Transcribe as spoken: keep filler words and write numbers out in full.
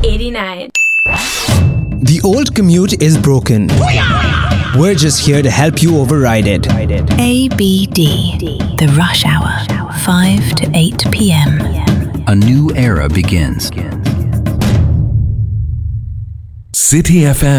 eighty-nine. The old commute is broken. We're just here to help you override it. A B D, the rush hour, five to eight p.m. A new era begins. City F M